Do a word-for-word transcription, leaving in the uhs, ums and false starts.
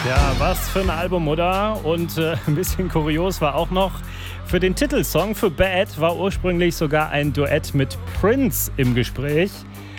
Ja, was für ein Album, oder? Und äh, ein bisschen kurios war auch noch, für den Titelsong für Bad war ursprünglich sogar ein Duett mit Prince im Gespräch.